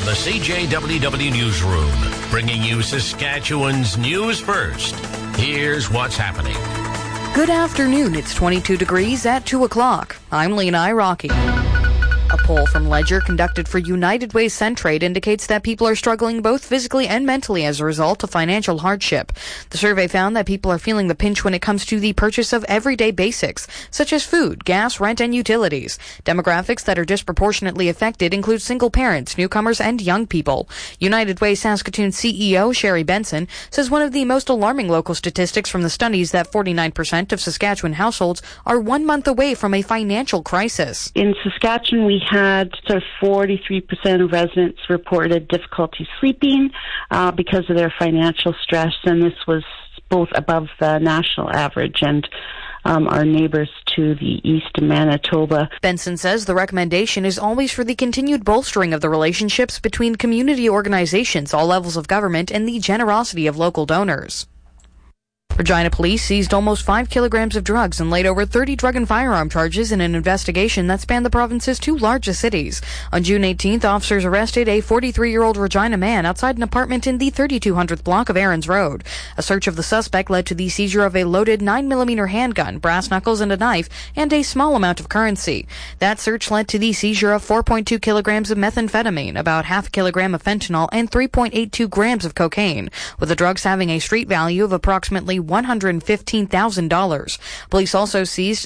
From the CJWW Newsroom, bringing you Saskatchewan's news first. Here's what's happening. Good afternoon. It's 22 degrees at 2 o'clock. I'm Lena Rocky. A poll from Ledger conducted for United Way Centraide indicates that people are struggling both physically and mentally as a result of financial hardship. The survey found that people are feeling the pinch when it comes to the purchase of everyday basics, such as food, gas, rent, and utilities. Demographics that are disproportionately affected include single parents, newcomers, and young people. United Way Saskatoon CEO Sherry Benson says one of the most alarming local statistics from the study is that 49% of Saskatchewan households are 1 month away from a financial crisis. In Saskatchewan, we had sort of 43% of residents reported difficulty sleeping because of their financial stress, and this was both above the national average and our neighbors to the east in Manitoba. Benson says the recommendation is always for the continued bolstering of the relationships between community organizations, all levels of government, and the generosity of local donors. Regina police seized almost 5 kilograms of drugs and laid over 30 drug and firearm charges in an investigation that spanned the province's two largest cities. On June 18th, officers arrested a 43-year-old Regina man outside an apartment in the 3200th block of Aarons Road. A search of the suspect led to the seizure of a loaded 9mm handgun, brass knuckles and a knife, and a small amount of currency. That search led to the seizure of 4.2 kilograms of methamphetamine, about half a kilogram of fentanyl, and 3.82 grams of cocaine, with the drugs having a street value of approximately $115,000. Police also seized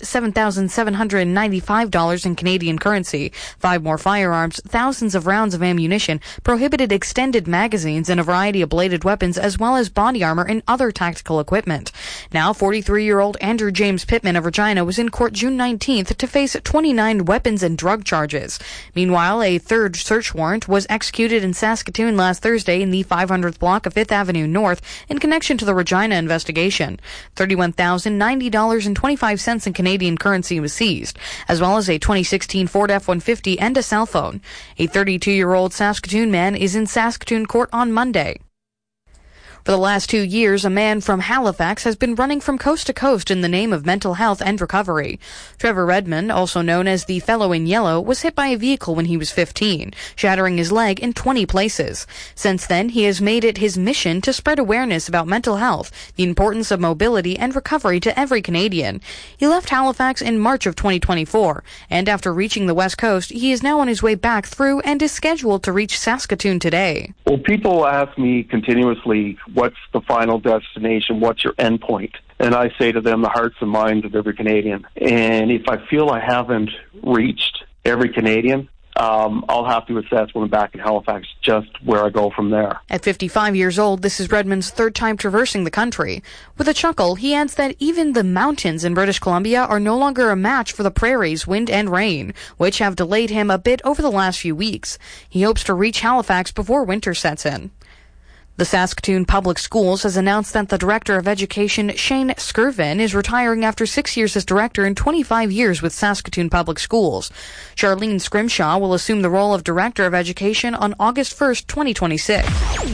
$7,795 in Canadian currency, 5 more firearms, thousands of rounds of ammunition, prohibited extended magazines, and a variety of bladed weapons, as well as body armor and other tactical equipment. Now, 43-year-old Andrew James Pittman of Regina was in court June 19th to face 29 weapons and drug charges. Meanwhile, a third search warrant was executed in Saskatoon last Thursday in the 500th block of 5th Avenue North in connection to the Regina investigation. $31,090.25 in Canadian currency was seized, as well as a 2016 Ford F-150 and a cell phone. A 32-year-old Saskatoon man is in Saskatoon court on Monday. For the last 2 years, a man from Halifax has been running from coast to coast in the name of mental health and recovery. Trevor Redmond, also known as the Fellow in Yellow, was hit by a vehicle when he was 15, shattering his leg in 20 places. Since then, he has made it his mission to spread awareness about mental health, the importance of mobility and recovery to every Canadian. He left Halifax in March of 2024, and after reaching the West Coast, he is now on his way back through and is scheduled to reach Saskatoon today. Well, people ask me continuously, what's the final destination? What's your end point? And I say to them, the hearts and minds of every Canadian. And if I feel I haven't reached every Canadian, I'll have to assess when I'm back in Halifax just where I go from there. At 55 years old, this is Redmond's third time traversing the country. With a chuckle, he adds that even the mountains in British Columbia are no longer a match for the prairies, wind and rain, which have delayed him a bit over the last few weeks. He hopes to reach Halifax before winter sets in. The Saskatoon Public Schools has announced that the Director of Education, Shane Skirvin, is retiring after 6 years as Director and 25 years with Saskatoon Public Schools. Charlene Scrimshaw will assume the role of Director of Education on August 1st, 2026.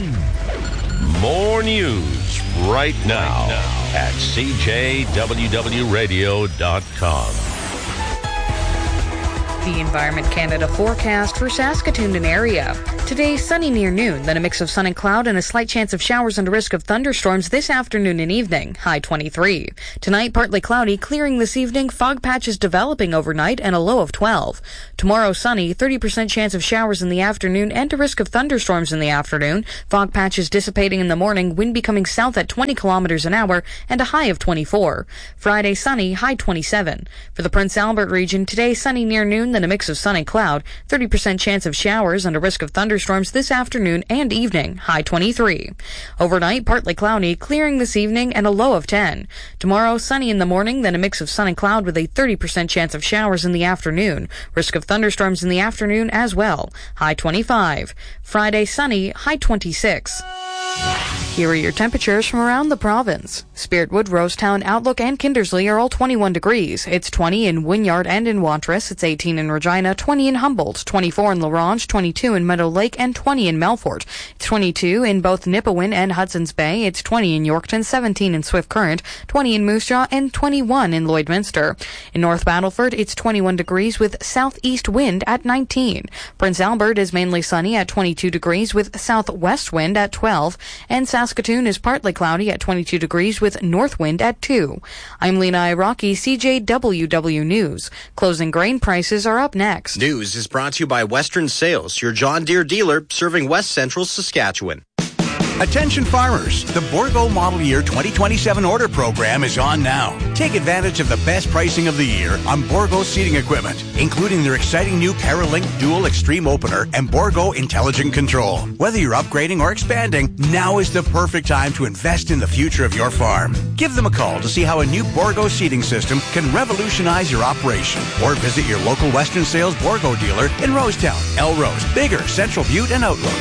More news right now at CJWWRadio.com. The Environment Canada forecast for Saskatoon and area. Today, sunny near noon, then a mix of sun and cloud and a slight chance of showers and a risk of thunderstorms this afternoon and evening, high 23. Tonight, partly cloudy, clearing this evening, fog patches developing overnight and a low of 12. Tomorrow, sunny, 30% chance of showers in the afternoon and a risk of thunderstorms in the afternoon, fog patches dissipating in the morning, wind becoming south at 20 kilometers an hour and a high of 24. Friday, sunny, high 27. For the Prince Albert region, today, sunny near noon, then a mix of sun and cloud, 30% chance of showers and a risk of thunderstorms this afternoon and evening, high 23. Overnight, partly cloudy, clearing this evening and a low of 10. Tomorrow, sunny in the morning, then a mix of sun and cloud with a 30% chance of showers in the afternoon, risk of thunderstorms in the afternoon as well, high 25. Friday, sunny, high 26. Here are your temperatures from around the province. Spiritwood, Rosetown, Outlook, and Kindersley are all 21 degrees. It's 20 in Wynyard and in Watrous. It's 18 in Regina, 20 in Humboldt, 24 in La Ronge, 22 in Meadow Lake, and 20 in Melfort. It's 22 in both Nipawin and Hudson's Bay. It's 20 in Yorkton, 17 in Swift Current, 20 in Moose Jaw, and 21 in Lloydminster. In North Battleford, it's 21 degrees with southeast wind at 19. Prince Albert is mainly sunny at 22 degrees with southwest wind at 12, and Saskatoon is partly cloudy at 22 degrees with north wind at 2. I'm Lena Iraqi, CJWW News. Closing grain prices are up next. News is brought to you by Western Sales, your John Deere dealer serving West Central Saskatchewan. Attention farmers, the Bourgault Model Year 2027 order program is on now. Take advantage of the best pricing of the year on Bourgault seeding equipment, including their exciting new Paralink Dual Extreme Opener and Bourgault Intelligent Control. Whether you're upgrading or expanding, now is the perfect time to invest in the future of your farm. Give them a call to see how a new Bourgault seeding system can revolutionize your operation, or visit your local Western Sales Bourgault dealer in Rosetown, Elrose, Bigger, Central Butte, and Outlook.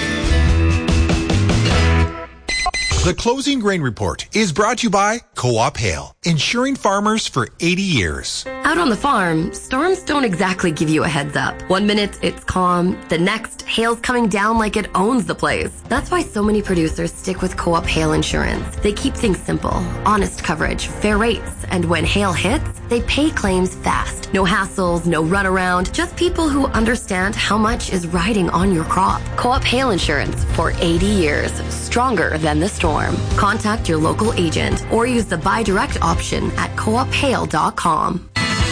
The Closing Grain Report is brought to you by Co-op Hail, insuring farmers for 80 years. Out on the farm, storms don't exactly give you a heads up. 1 minute, it's calm. The next, hail's coming down like it owns the place. That's why so many producers stick with Co-op Hail Insurance. They keep things simple, honest coverage, fair rates, and when hail hits, they pay claims fast. No hassles, no runaround, just people who understand how much is riding on your crop. Co-op Hail Insurance for 80 years, stronger than the storm. Contact your local agent or use the buy direct option at coophail.com.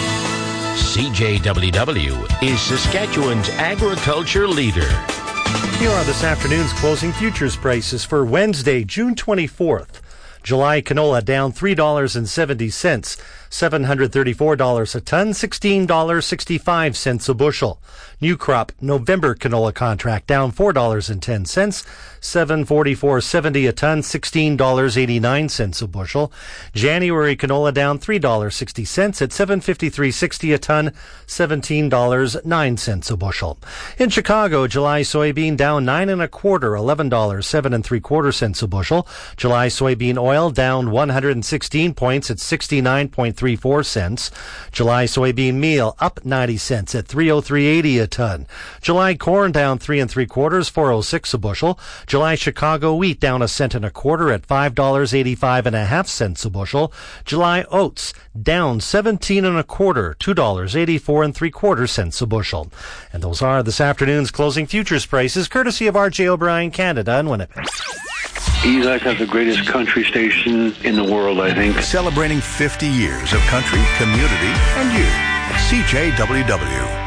CJWW is Saskatchewan's agriculture leader. Here are this afternoon's closing futures prices for Wednesday, June 24th. July canola down $3.70, $734 a ton, $16.65 a bushel. New crop November canola contract down $4.10, $744.70 a ton, $16.89 a bushel. January canola down $3.60 at $753.60 a ton, $17.09 a bushel. In Chicago, July soybean down 9 1/4, $11.07 3/4 a bushel. July soybean oil down 116 points at 69.34 cents. July soybean meal up 90 cents at 303.80 a ton. July corn down 3 3/4, 406 a bushel. July Chicago wheat down 1 1/4 at $5.85 1/2 a bushel. July oats down 17 1/4, $2.84 3/4 a bushel. And those are this afternoon's closing futures prices, courtesy of R.J. O'Brien Canada in Winnipeg. You guys have the greatest country station in the world, I think. Celebrating 50 years of country, community, and you. CJWW.